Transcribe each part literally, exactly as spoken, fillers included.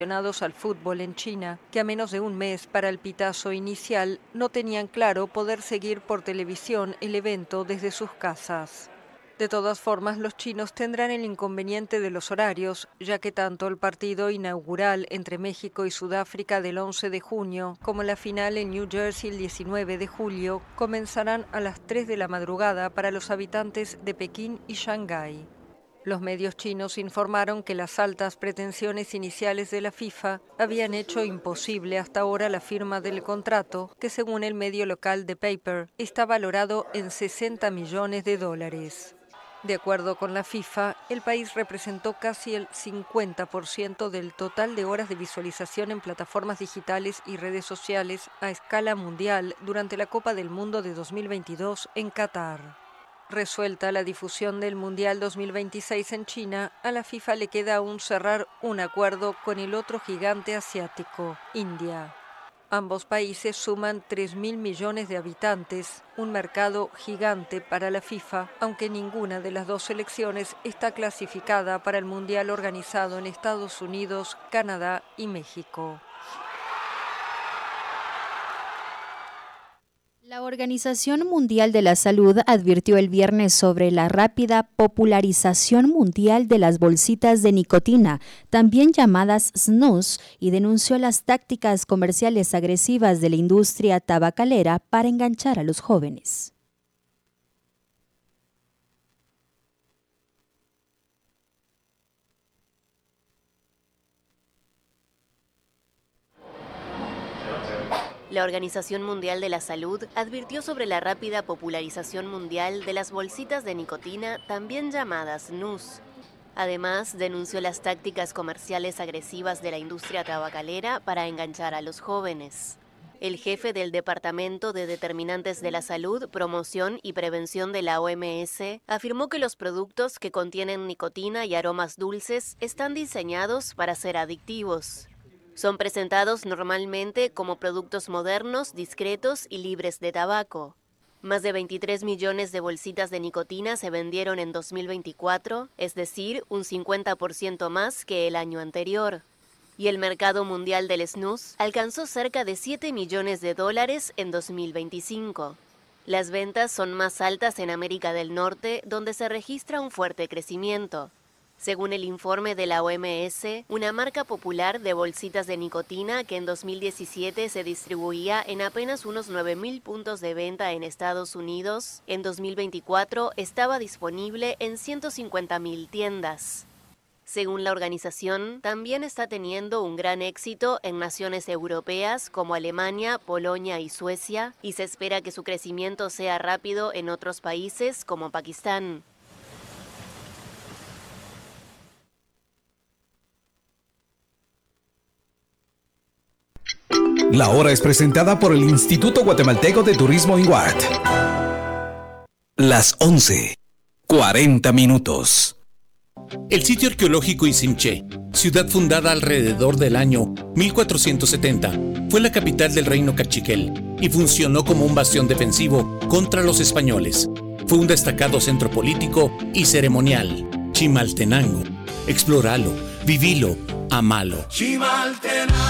aficionados al fútbol en China, que a menos de un mes para el pitazo inicial no tenían claro poder seguir por televisión el evento desde sus casas. De todas formas, los chinos tendrán el inconveniente de los horarios, ya que tanto el partido inaugural entre México y Sudáfrica del once de junio como la final en New Jersey el diecinueve de julio comenzarán a las tres de la madrugada para los habitantes de Pekín y Shanghái. Los medios chinos informaron que las altas pretensiones iniciales de la FIFA habían hecho imposible hasta ahora la firma del contrato, que según el medio local The Paper, está valorado en sesenta millones de dólares. De acuerdo con la FIFA, el país representó casi el cincuenta por ciento del total de horas de visualización en plataformas digitales y redes sociales a escala mundial durante la Copa del Mundo de dos mil veintidós en Qatar. Resuelta la difusión del Mundial dos mil veintiséis en China, a la FIFA le queda aún cerrar un acuerdo con el otro gigante asiático, India. Ambos países suman tres mil millones de habitantes, un mercado gigante para la FIFA, aunque ninguna de las dos selecciones está clasificada para el Mundial organizado en Estados Unidos, Canadá y México. La Organización Mundial de la Salud advirtió el viernes sobre la rápida popularización mundial de las bolsitas de nicotina, también llamadas snus, y denunció las tácticas comerciales agresivas de la industria tabacalera para enganchar a los jóvenes. La Organización Mundial de la Salud advirtió sobre la rápida popularización mundial de las bolsitas de nicotina, también llamadas snus. Además, denunció las tácticas comerciales agresivas de la industria tabacalera para enganchar a los jóvenes. El jefe del Departamento de Determinantes de la Salud, Promoción y Prevención de la O M S afirmó que los productos que contienen nicotina y aromas dulces están diseñados para ser adictivos. Son presentados normalmente como productos modernos, discretos y libres de tabaco. Más de veintitrés millones de bolsitas de nicotina se vendieron en dos mil veinticuatro, es decir, un cincuenta por ciento más que el año anterior. Y el mercado mundial del snus alcanzó cerca de siete millones de dólares en dos mil veinticinco. Las ventas son más altas en América del Norte, donde se registra un fuerte crecimiento. Según el informe de la O M S, una marca popular de bolsitas de nicotina que en dos mil diecisiete se distribuía en apenas unos nueve mil puntos de venta en Estados Unidos, en dos mil veinticuatro estaba disponible en ciento cincuenta mil tiendas. Según la organización, también está teniendo un gran éxito en naciones europeas como Alemania, Polonia y Suecia, y se espera que su crecimiento sea rápido en otros países como Pakistán. La hora es presentada por el Instituto Guatemalteco de Turismo INGUAT. Las once, cuarenta minutos. El sitio arqueológico Isimché, ciudad fundada alrededor del año mil cuatrocientos setenta, fue la capital del reino cachiquel y funcionó como un bastión defensivo contra los españoles. Fue un destacado centro político y ceremonial. Chimaltenango. Explóralo, vivilo, amalo. Chimaltenango.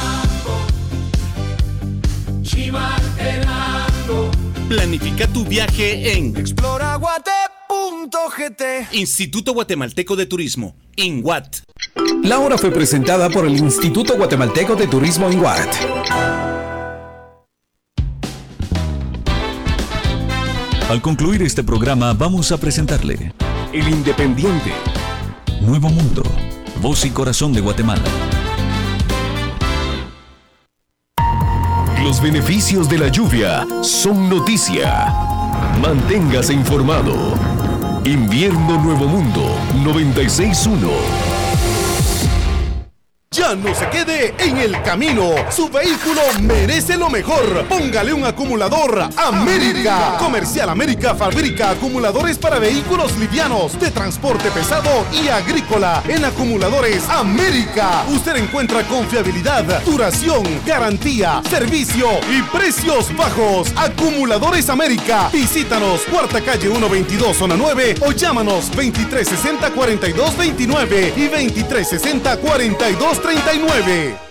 Chimaltenango. Planifica tu viaje en exploraguate punto g t. Instituto Guatemalteco de Turismo, INGUAT. La hora fue presentada por el Instituto Guatemalteco de Turismo INGUAT. Al concluir este programa vamos a presentarle El Independiente, Nuevo Mundo, voz y corazón de Guatemala. Los beneficios de la lluvia son noticia. Manténgase informado. Invierno Nuevo Mundo noventa y seis punto uno. Ya no se quede en el camino. Su vehículo merece lo mejor. Póngale un acumulador América. Comercial América fabrica acumuladores para vehículos livianos, de transporte pesado y agrícola. En Acumuladores América usted encuentra confiabilidad, duración, garantía, servicio y precios bajos. Acumuladores América. Visítanos, Cuarta Calle ciento veintidós, Zona nueve, o llámanos veintitrés sesenta, cuarenta y dos veintinueve y veintitrés sesenta, cuarenta y dos treinta noventa y nueve.